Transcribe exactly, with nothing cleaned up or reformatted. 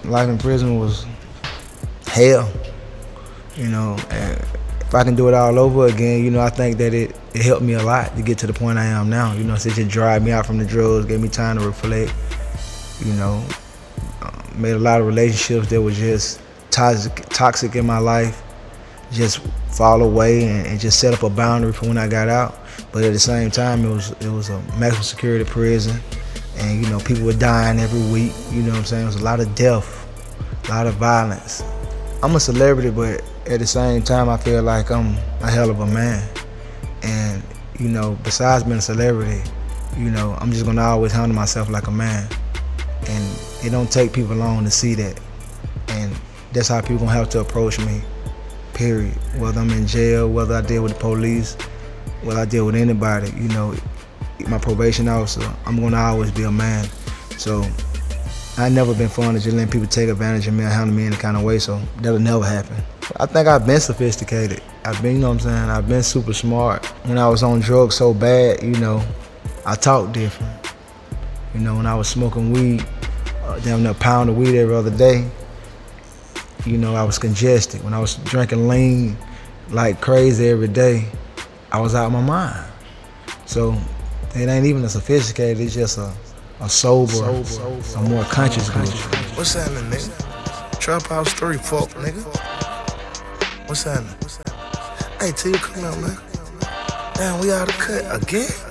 life in prison was hell, you know. And if I can do it all over again, you know, I think that it, it helped me a lot to get to the point I am now. You know, it just dried me out from the drugs, gave me time to reflect, you know. Uh, made a lot of relationships that were just toxic, toxic in my life, just fall away and, and just set up a boundary for when I got out. But at the same time, it was it was a maximum security prison, and you know, people were dying every week. You know what I'm saying? It was a lot of death, a lot of violence. I'm a celebrity, but at the same time, I feel like I'm a hell of a man. And you know, besides being a celebrity, you know, I'm just gonna always handle myself like a man. And it don't take people long to see that. And that's how people gonna have to approach me, period. Whether I'm in jail, whether I deal with the police, whether I deal with anybody, you know, my probation officer, I'm gonna always be a man. So I never been fond of just letting people take advantage of me or handle me any kind of way, so that'll never happen. I think I've been sophisticated. I've been, you know what I'm saying, I've been super smart. When I was on drugs so bad, you know, I talked different. You know, when I was smoking weed, uh, damn near a pound of weed every other day, you know, I was congested. When I was drinking lean like crazy every day, I was out of my mind. So it ain't even a sophisticated, it's just a, a sober, sober, a more conscious group. What's happening, nigga? Trap House three, fuck, nigga. What's happening? Hey, T, come out, man. Damn, we out of cut again?